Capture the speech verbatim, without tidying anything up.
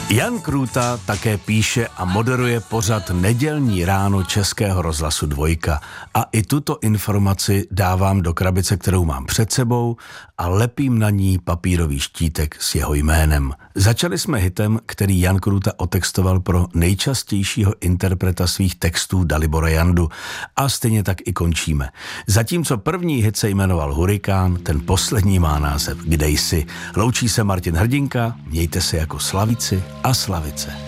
Jan Krůta také píše a moderuje pořad Nedělní ráno Českého rozhlasu Dvojka. A i tuto informaci dávám do krabice, kterou mám před sebou a lepím na ní papírový štítek s jeho jménem. Začali jsme hitem, který Jan Krůta otextoval pro nejčastějšího interpreta svých textů Dalibora Jandu. A stejně tak i končíme. Zatímco první hit se jmenoval Hurikán, ten poslední má název Kde jsi. Loučí se Martin Hrdinka, mějte se jako slavíci a slavice.